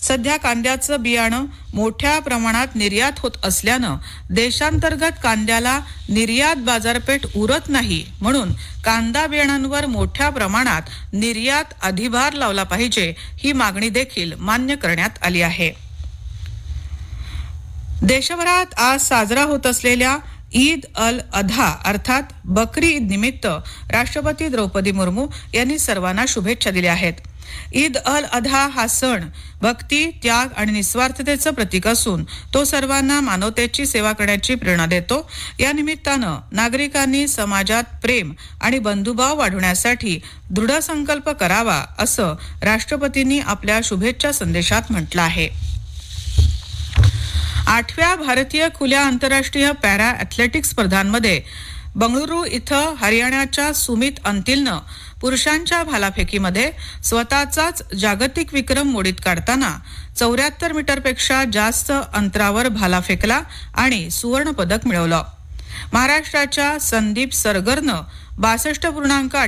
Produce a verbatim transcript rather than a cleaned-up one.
सध्या कांद्याचं बियाणं मोठ्या प्रमाणात निर्यात होत असल्यानं देशांतर्गत कांद्याला निर्यात बाजारपेठ उरत नाही, म्हणून कांदा बियाणांवर मोठ्या प्रमाणात निर्यात अधिभार लावला पाहिजे ही मागणी देखील मान्य करण्यात आली आहे. देशभरात आज साजरा होत असलेल्या ईद अल अधा अर्थात बकरी ईद निमित्त राष्ट्रपती द्रौपदी मुर्मू यांनी सर्वांना शुभेच्छा दिल्या आहेत. ईद अल अधा हा सण भक्ती, त्याग आणि निस्वार्थतेचं प्रतीक असून तो सर्वांना मानवतेची सेवा करण्याची प्रेरणा देतो. या निमित्तानं नागरिकांनी समाजात प्रेम आणि बंधुभाव वाढवण्यासाठी दृढ संकल्प करावा असं राष्ट्रपतींनी आपल्या शुभेच्छा संदेशात म्हटलं आहे. आठव्या भारतीय खुल्या आंतरराष्ट्रीय पॅरा ॲथलेटिक्स स्पर्धांमध्ये बंगळुरू इथं हरियाणाच्या सुमित अंतिलनं पुरुषांच्या भालाफेकीमध्ये स्वतःचाच जागतिक विक्रम मोडीत काढताना चौऱ्याहत्तर मीटरपेक्षा जास्त अंतरावर भाला फेकला आणि सुवर्ण पदक मिळवलं. महाराष्ट्राच्या संदीप सरगरनं बासष्ट पूर्णांक